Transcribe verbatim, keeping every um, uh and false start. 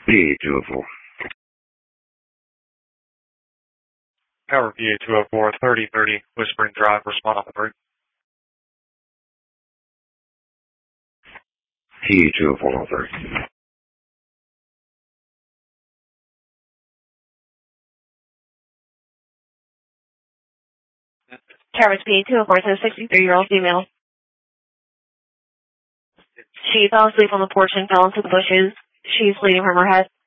B two oh four. Tower V A two oh four, thirty thirty, Whispering Drive, respond on the break. T two oh four thirty. Travis B two oh four says sixty-three-year-old female. She fell asleep on the porch and fell into the bushes. She's bleeding from her head.